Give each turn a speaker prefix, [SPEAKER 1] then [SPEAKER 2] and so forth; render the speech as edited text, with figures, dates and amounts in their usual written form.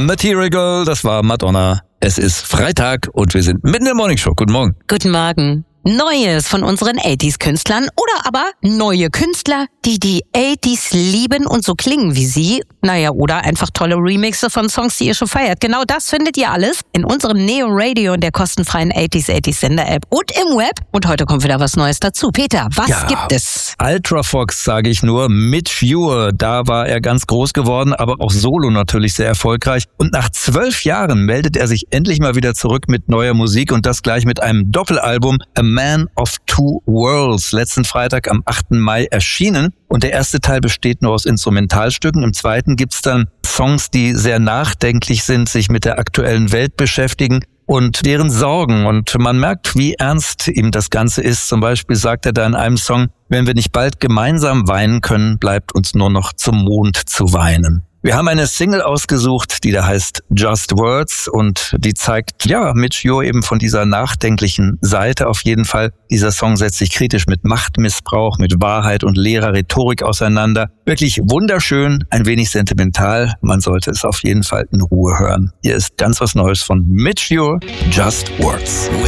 [SPEAKER 1] Material Girl, das war Madonna. Es ist Freitag und wir sind mitten in der Morning Show. Guten Morgen.
[SPEAKER 2] Guten Morgen. Neues von unseren 80s-Künstlern oder aber neue Künstler, die die 80s lieben und so klingen wie sie. Naja, oder einfach tolle Remixe von Songs, die ihr schon feiert. Genau das findet ihr alles in unserem Neo Radio und der kostenfreien 80s Sender-App und im Web. Und heute kommt wieder was Neues dazu. Peter, was gibt es?
[SPEAKER 1] Ultrafox, sage ich nur. Mitch Ure, da war er ganz groß geworden, aber auch solo natürlich sehr erfolgreich. Und nach 12 Jahren meldet er sich endlich mal wieder zurück mit neuer Musik und das gleich mit einem Doppelalbum A Man of Two Worlds, letzten Freitag am 8. Mai erschienen. Und der erste Teil besteht nur aus Instrumentalstücken. Im zweiten gibt's dann Songs, die sehr nachdenklich sind, sich mit der aktuellen Welt beschäftigen und deren Sorgen. Und man merkt, wie ernst ihm das Ganze ist. Zum Beispiel sagt er da in einem Song, wenn wir nicht bald gemeinsam weinen können, bleibt uns nur noch zum Mond zu weinen. Wir haben eine Single ausgesucht, die da heißt Just Words und die zeigt, Mitch Ure eben von dieser nachdenklichen Seite auf jeden Fall. Dieser Song setzt sich kritisch mit Machtmissbrauch, mit Wahrheit und leerer Rhetorik auseinander. Wirklich wunderschön, ein wenig sentimental. Man sollte es auf jeden Fall in Ruhe hören. Hier ist ganz was Neues von Mitch Ure, Just Words.